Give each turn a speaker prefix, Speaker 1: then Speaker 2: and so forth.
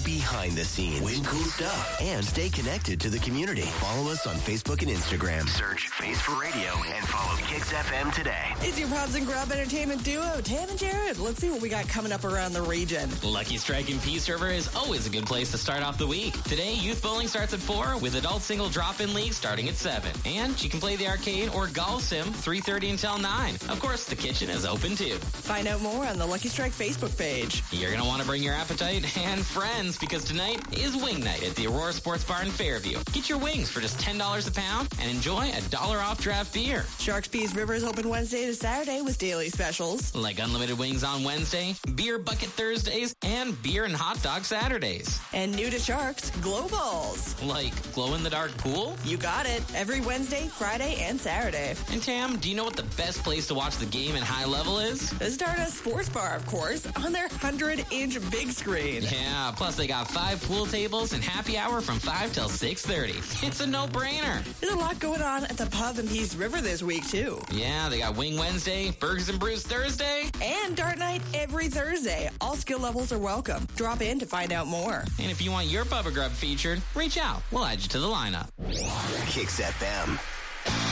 Speaker 1: behind the scenes, win cool stuff, and stay connected to the community. Follow us on Facebook and Instagram. Search Face for Radio and follow Kicks FM today.
Speaker 2: It's your Probs and Grub entertainment duo, Tam and Jared. Let's see what we got coming up around the region.
Speaker 3: Lucky Strike and Peace River is always a good place to start off the week. Today, youth bowling starts at 4 with adult single drop-in league starting at 7. And you can play the arcade or golf sim 3:30 until 9. Of course, the kitchen is open too.
Speaker 2: Find out more on the Lucky Strike Facebook page.
Speaker 3: You're going to want to bring your appetite and friends because tonight is Wing Night at the Aurora Sports Bar in Fairview. Get your wings for just $10 a pound and enjoy $1 off draft beer.
Speaker 2: Sharks Peace River is open Wednesday to Saturday with daily specials.
Speaker 3: Like unlimited wings on Wednesday, beer bucket Thursdays, and beer and hot dog Saturdays.
Speaker 2: And new to Sharks, glow balls.
Speaker 3: Like glow-in-the-dark pool?
Speaker 2: You got it. Every Wednesday, Friday, and Saturday.
Speaker 3: And Tam, do you know what the best place to watch the game in high level is?
Speaker 2: The Stardust Sports Bar, of course, on their 100-inch big screen.
Speaker 3: Yeah, plus they got 5 pool tables and happy hour from 5 till 6:30. It's a no-brainer.
Speaker 2: There's a lot going on at the pub in Peace River this week, too.
Speaker 3: Yeah, they got Wing Wednesday, Burgers and Brews Thursday.
Speaker 2: And Dart Night every Thursday. All skill levels are welcome. Drop in to find out more.
Speaker 3: And if you want your Pub or Grub featured, reach out. We'll add you to the lineup.
Speaker 1: Kicks FM.